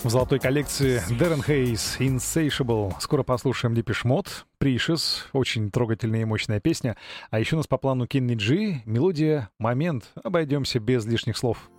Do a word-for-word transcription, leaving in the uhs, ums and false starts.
В золотой коллекции Дэрэн Хейс «Insatiable». Скоро послушаем Depeche Mode, Precious, очень трогательная и мощная песня. А еще у нас по плану Кенни Джи, мелодия «Момент». Обойдемся без лишних слов.